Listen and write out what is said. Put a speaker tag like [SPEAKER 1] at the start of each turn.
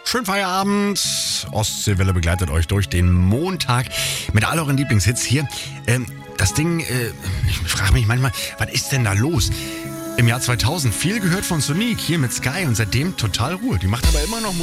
[SPEAKER 1] Schönen Feierabend. Ostseewelle begleitet euch durch den Montag mit all euren Lieblingshits hier. Das Ding, ich frage mich manchmal, was ist denn da los? Im Jahr 2000 viel gehört von Sonique hier mit Sky und seitdem total Ruhe. Die macht aber immer noch Musik.